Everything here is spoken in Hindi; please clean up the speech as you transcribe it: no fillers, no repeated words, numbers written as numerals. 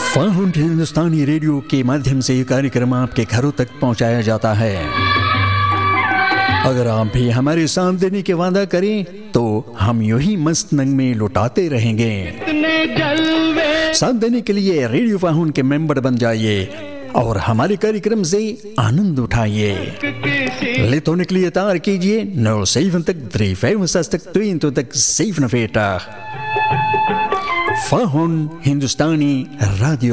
फाहुंड हिंदुस्तानी रेडियो के माध्यम से ये कार्यक्रम आपके घरों तक पहुंचाया जाता है। अगर आप भी हमारे साथ देने के वादा करें तो हम यूं ही मस्त नंग में लुटाते रहेंगे। साथ देने के लिए रेडियो फाहुंड के मेंबर बन जाइए और हमारे कार्यक्रम से आनंद उठाइए। ले होने के लिए तार कीजिए 07356 फाहुंड हिंदुस्तानी रेडियो।